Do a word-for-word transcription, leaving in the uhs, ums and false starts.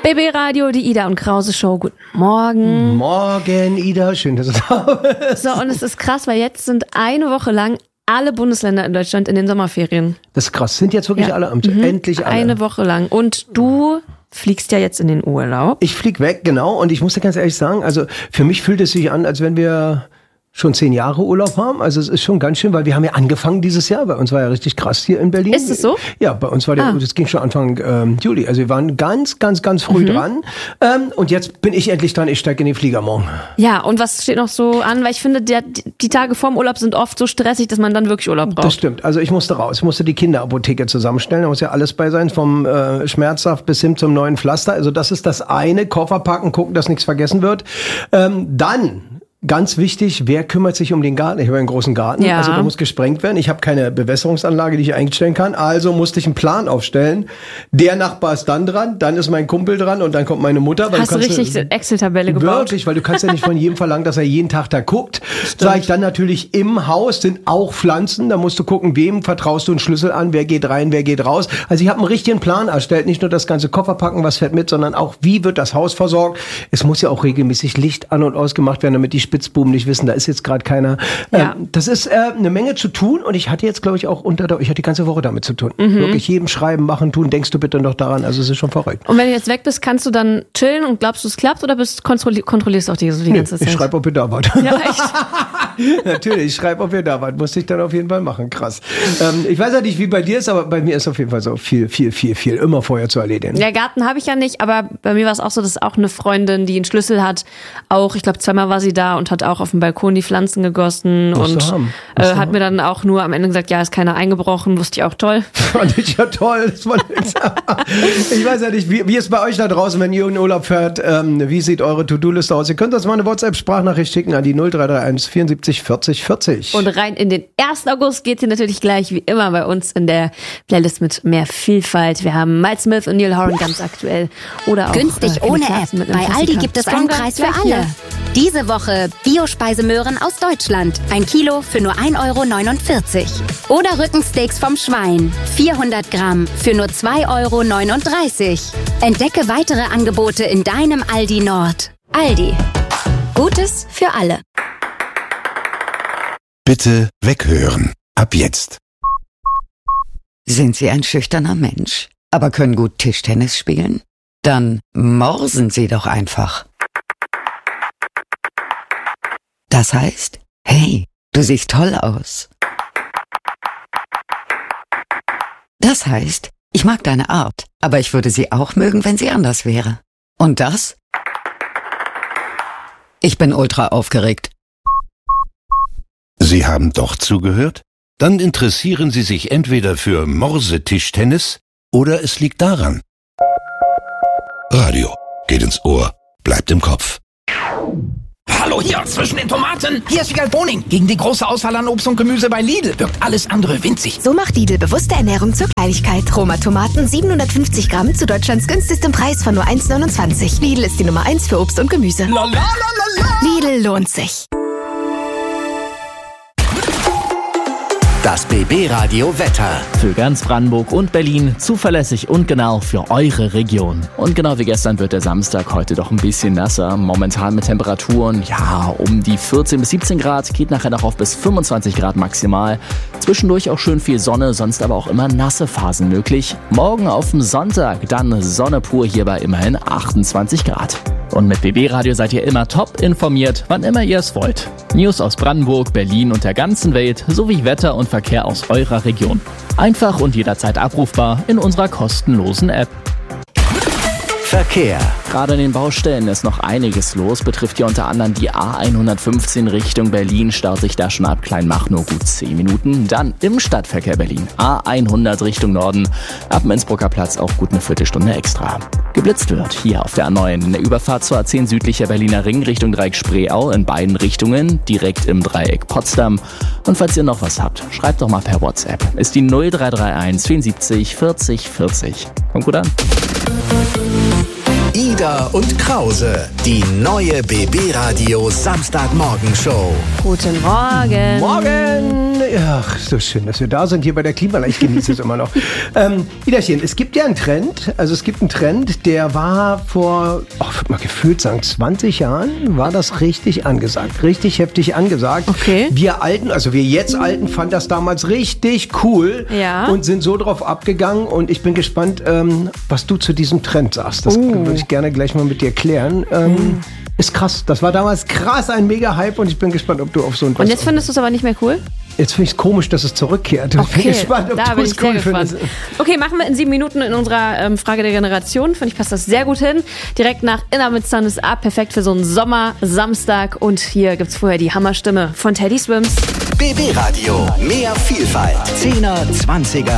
B B Radio, die Ida und Krause Show. Guten Morgen. Morgen, Ida. Schön, dass du da bist. So, und es ist krass, weil jetzt sind eine Woche lang alle Bundesländer in Deutschland in den Sommerferien. Das ist krass. Sind jetzt wirklich Ja. alle am Mhm. Endlich alle. Eine Woche lang. Und du fliegst ja jetzt in den Urlaub. Ich flieg weg, genau. Und ich muss dir ganz ehrlich sagen, also für mich fühlt es sich an, als wenn wir schon zehn Jahre Urlaub haben. Also es ist schon ganz schön, weil wir haben ja angefangen dieses Jahr. Bei uns war ja richtig krass hier in Berlin. Ist es so? Ja, bei uns war der, Ah. das ging schon Anfang ähm, Juli. Also wir waren ganz, ganz, ganz früh Mhm. dran. Ähm, und jetzt bin ich endlich dran. Ich steige in den Flieger morgen. Ja, und was steht noch so an? Weil ich finde, der, die Tage vorm Urlaub sind oft so stressig, dass man dann wirklich Urlaub braucht. Das stimmt. Also ich musste raus. Ich musste die Kinderapotheke zusammenstellen. Da muss ja alles bei sein, vom äh, Schmerzsaft bis hin zum neuen Pflaster. Also das ist das eine. Koffer packen, gucken, dass nichts vergessen wird. Ähm, dann... Ganz wichtig, wer kümmert sich um den Garten? Ich habe einen großen Garten, Ja. also der muss gesprengt werden. Ich habe keine Bewässerungsanlage, die ich einstellen kann. Also musste ich einen Plan aufstellen. Der Nachbar ist dann dran, dann ist mein Kumpel dran und dann kommt meine Mutter. Weil Hast du kannst richtig Excel-Tabelle gebaut? Wirklich, weil du kannst ja nicht von jedem verlangen, dass er jeden Tag da guckt. Sag ich dann natürlich, im Haus sind auch Pflanzen. Da musst du gucken, wem vertraust du einen Schlüssel an, wer geht rein, wer geht raus. Also ich habe einen richtigen Plan erstellt. Nicht nur das ganze Koffer packen, was fährt mit, sondern auch, wie wird das Haus versorgt. Es muss ja auch regelmäßig Licht an- und ausgemacht werden, damit die Spitzbuben nicht wissen, da ist jetzt gerade keiner. Ja. Ähm, das ist äh, eine Menge zu tun und ich hatte jetzt, glaube ich, auch unter der, ich hatte die ganze Woche damit zu tun. Mhm. Wirklich jedem schreiben, machen, tun, denkst du bitte noch daran, also es ist schon verrückt. Und wenn du jetzt weg bist, kannst du dann chillen und glaubst du, es klappt oder bist, kontrolli- kontrollierst du auch die, so die Nee, ganze Zeit? ich schreibe, ob ihr da wart. Ja, echt? Natürlich, ich schreibe, ob ihr da wart. Musste ich dann auf jeden Fall machen. Krass. Ähm, ich weiß ja nicht, wie bei dir ist, aber bei mir ist auf jeden Fall so viel, viel, viel, viel immer vorher zu erledigen. Ja, Garten habe ich ja nicht, aber bei mir war es auch so, dass auch eine Freundin, die einen Schlüssel hat, auch, ich glaube, zweimal war sie da und hat auch auf dem Balkon die Pflanzen gegossen Musst du und haben. äh, Musst du hat haben. mir dann auch nur am Ende gesagt, ja, ist keiner eingebrochen, wusste ich auch toll. Fand ich ja toll. Das war ich weiß ja nicht, wie, wie ist bei euch da draußen, wenn ihr in Urlaub fährt, ähm, wie sieht eure To-Do-Liste aus? Ihr könnt uns mal eine WhatsApp-Sprachnachricht schicken an die null drei drei eins vierundsiebzig vierzig vierzig. Und rein in den ersten August geht hier natürlich gleich wie immer bei uns in der Playlist mit mehr Vielfalt. Wir haben Miles Smith und Neil Horan ganz aktuell. Oder auch Günstig äh, Kelly ohne Clarkson App. mit einem Bei Aldi Klassiker. gibt es einen Stronger Preis für gleich alle. hier. Diese Woche Bio-Speisemöhren aus Deutschland. Ein Kilo für nur ein Euro neunundvierzig. Oder Rückensteaks vom Schwein. vierhundert Gramm für nur zwei Euro neununddreißig. Entdecke weitere Angebote in deinem Aldi Nord. Aldi. Gutes für alle. Bitte weghören. Ab jetzt. Sind Sie ein schüchterner Mensch, aber können gut Tischtennis spielen? Dann morsen Sie doch einfach. Das heißt, hey, du siehst toll aus. Das heißt, ich mag deine Art, aber ich würde sie auch mögen, wenn sie anders wäre. Und das? Ich bin ultra aufgeregt. Sie haben doch zugehört? Dann interessieren Sie sich entweder für Morsetischtennis oder es liegt daran. Radio geht ins Ohr, bleibt im Kopf. Hallo hier, zwischen den Tomaten. Hier ist Wiegald Boning. Gegen die große Auswahl an Obst und Gemüse bei Lidl wirkt alles andere winzig. So macht Lidl bewusste Ernährung zur Kleinigkeit. Roma Tomaten siebenhundertfünfzig Gramm zu Deutschlands günstigstem Preis von nur eins neunundzwanzig. Lidl ist die Nummer eins für Obst und Gemüse. La, la, la, la, la. Lidl lohnt sich. Das B B-Radio Wetter. Für ganz Brandenburg und Berlin zuverlässig und genau für eure Region. Und genau wie gestern wird der Samstag heute doch ein bisschen nasser. Momentan mit Temperaturen, ja, um die vierzehn bis siebzehn Grad, geht nachher noch auf bis fünfundzwanzig Grad maximal. Zwischendurch auch schön viel Sonne, sonst aber auch immer nasse Phasen möglich. Morgen auf dem Sonntag dann Sonne pur hier bei immerhin achtundzwanzig Grad. Und mit B B-Radio seid ihr immer top informiert, wann immer ihr es wollt. News aus Brandenburg, Berlin und der ganzen Welt sowie Wetter und Verkehr aus eurer Region. Einfach und jederzeit abrufbar in unserer kostenlosen App. Verkehr. Gerade in den Baustellen ist noch einiges los, betrifft hier unter anderem die A hundertfünfzehn Richtung Berlin, staut sich da schon ab Kleinmach nur gut zehn Minuten. Dann im Stadtverkehr Berlin, A hundert Richtung Norden, ab dem Innsbrucker Platz auch gut eine Viertelstunde extra. Geblitzt wird hier auf der A neun in der Überfahrt zur A zehn südlicher Berliner Ring Richtung Dreieck Spreeau in beiden Richtungen, direkt im Dreieck Potsdam. Und falls ihr noch was habt, schreibt doch mal per WhatsApp. Ist die null drei drei eins vierundsiebzig vierzig vierzig. Kommt gut an. Ida und Krause, die neue B B-Radio Samstagmorgenshow. Guten Morgen. Morgen. Ach, so schön, dass wir da sind hier bei der Klima. Ich genieße es immer noch. Ähm, Iderchen, es gibt ja einen Trend, also es gibt einen Trend, der war vor, oh, ich würde mal gefühlt sagen, zwanzig Jahren war das richtig angesagt, richtig heftig angesagt. Okay. Wir Alten, also wir jetzt Alten, fanden das damals richtig cool Ja. und sind so drauf abgegangen und ich bin gespannt, ähm, was du zu diesem Trend sagst. Das Uh. würde ich gerne gleich mal mit dir klären. Ähm, mm. Ist krass. Das war damals krass ein Mega-Hype und ich bin gespannt, ob du auf so ein... Und jetzt findest du es aber nicht mehr cool? Jetzt finde ich es komisch, dass es zurückkehrt. Ich Okay, bin gespannt, ob da du bin es ich sehr cool gespannt. findest. Okay, machen wir in sieben Minuten in unserer ähm, Frage der Generation. Finde ich, passt das sehr gut hin. Direkt nach Inner mit Sun is Up. Perfekt für so einen Sommer-Samstag. Und hier gibt's vorher die Hammerstimme von Teddy Swims. B B-Radio, mehr Vielfalt. Zehner, Zwanziger